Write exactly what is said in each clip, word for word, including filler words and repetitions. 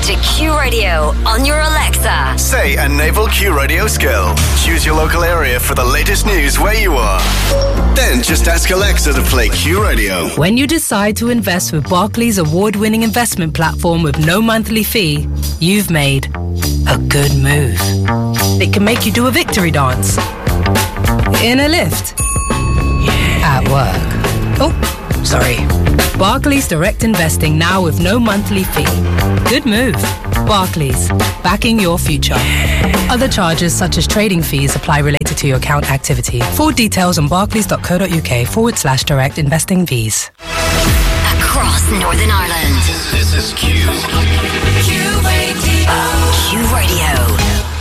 to Q Radio on your Alexa. Say a naval Q Radio skill. Choose your local area for the latest news where you are. Then just ask Alexa to play Q Radio. When you decide to invest with Barclays award-winning investment platform with no monthly fee, you've made a good move. It can make you do a victory dance. In a lift. At work. Oh, sorry. Barclays Direct Investing now with no monthly fee. Good move. Barclays, backing your future. Other charges such as trading fees apply related to your account activity. Full details on barclays.co.uk forward slash direct investing fees. Across Northern Ireland. This is Q. Q Radio. Q Radio.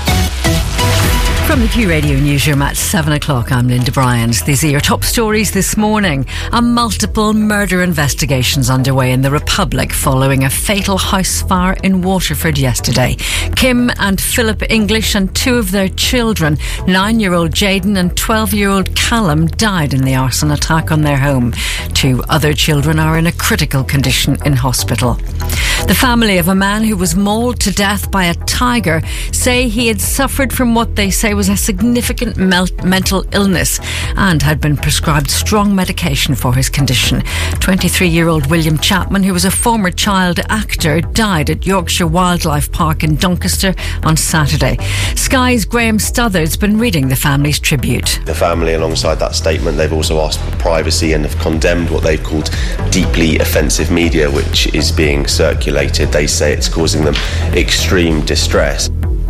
From the Q Radio Newsroom at seven o'clock, I'm Linda Bryant. These are your top stories this morning. A multiple murder investigations underway in the Republic following a fatal house fire in Waterford yesterday. Kim and Philip English and two of their children, nine-year-old Jaden and twelve-year-old Callum, died in the arson attack on their home. Two other children are in a critical condition in hospital. The family of a man who was mauled to death by a tiger say he had suffered from what they say was a significant mel- mental illness and had been prescribed strong medication for his condition. twenty-three-year-old William Chapman, who was a former child actor, died at Yorkshire Wildlife Park in Doncaster on Saturday. Sky's Graham Stothard's been reading the family's tribute. The family, alongside that statement, they've also asked for privacy and have condemned what they've called deeply offensive media, which is being circulated. They say it's causing them extreme distress.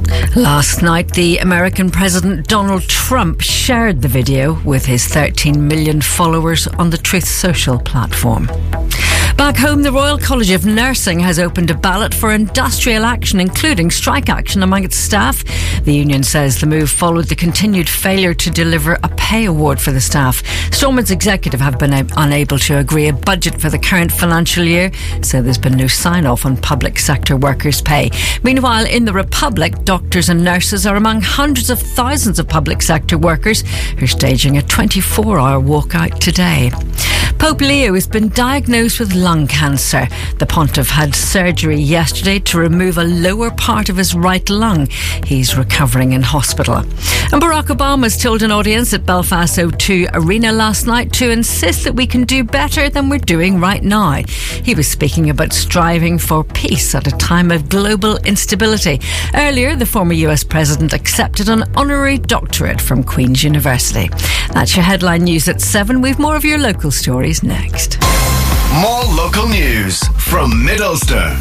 Last night, the American President Donald Trump shared the video with his thirteen million followers on the Truth Social platform. Back home, the Royal College of Nursing has opened a ballot for industrial action, including strike action among its staff. The union says the move followed the continued failure to deliver a pay award for the staff. Stormont's executive have been a- unable to agree a budget for the current financial year, so there's been no sign-off on public sector workers' pay. Meanwhile, in the Republic, doctors and nurses are among hundreds of thousands of public sector workers who are staging a twenty-four hour walkout today. Pope Leo has been diagnosed with lung cancer. The pontiff had surgery yesterday to remove a lower part of his right lung. He's recovering in hospital. And Barack Obama's told an audience at Belfast O two Arena last night to insist that we can do better than we're doing right now. He was speaking about striving for peace at a time of global instability. Earlier, the former U S president accepted an honorary doctorate from Queen's University. That's your headline news at seven. We've more of your local stories next. More local news from Mid-Ulster.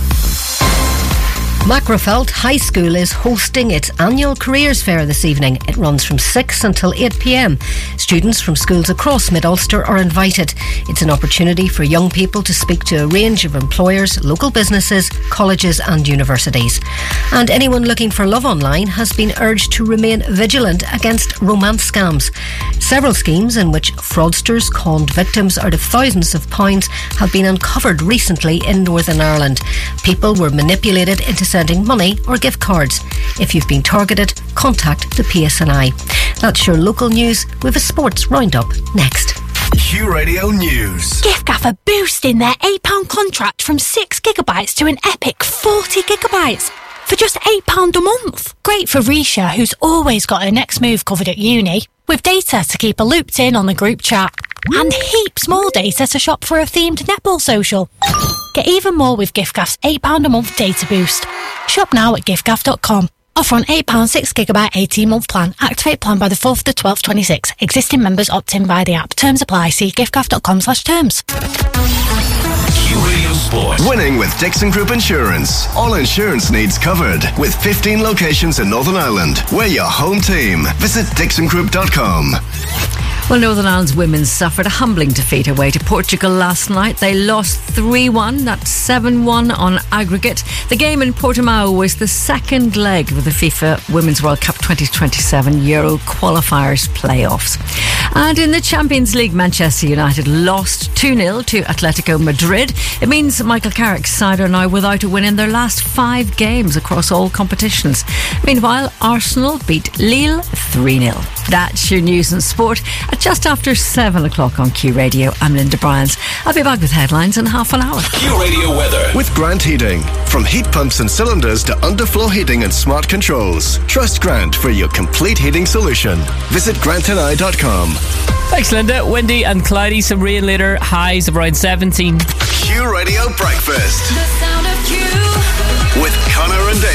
Macrofelt High School is hosting its annual careers fair this evening. It runs from six until eight p.m. Students from schools across Mid-Ulster are invited. It's an opportunity for young people to speak to a range of employers, local businesses, colleges and universities. And anyone looking for love online has been urged to remain vigilant against romance scams. Several schemes in which fraudsters conned victims out of thousands of pounds have been uncovered recently in Northern Ireland. People were manipulated into sending money or gift cards. If you've been targeted, contact the P S N I. That's your local news with a sports roundup next. Q Radio News. giffgaff are boosting their eight pound contract from six gigabytes to an epic forty gigabytes for just eight pounds a month. Great for Risha, who's always got her next move covered at uni, with data to keep her looped in on the group chat. And heaps more data to shop for a themed netball social. Get even more with giffgaff's eight pounds a month data boost. Shop now at giffgaff dot com. Offer on eight pounds six gigabyte eighteen month plan. Activate plan by the fourth of the twelfth twenty-six. Existing members opt in via the app. Terms apply. See giffgaff dot com slash terms. Q Radio Sport. Winning with Dixon Group Insurance. All insurance needs covered. With fifteen locations in Northern Ireland. We're your home team. Visit dixon group dot com. Well, Northern Ireland's women suffered a humbling defeat away to Portugal last night. They lost three one, that's seven one on aggregate. The game in Portimao was the second leg of the FIFA Women's World Cup twenty twenty-seven Euro qualifiers playoffs. And in the Champions League, Manchester United lost two nil to Atletico Madrid. It means Michael Carrick's side are now without a win in their last five games across all competitions. Meanwhile, Arsenal beat Lille three nil. That's your news and sport at just after seven o'clock on Q Radio. I'm Linda Bryans. I'll be back with headlines in half an hour. Q Radio weather. With Grant Heating. From heat pumps and cylinders to underfloor heating and smart controls. Trust Grant for your complete heating solution. Visit grant and I dot com. Thanks, Linda. Windy and cloudy, some rain later, highs of around seventeen. Q Radio Breakfast. The sound of Q. With Connor and Dave.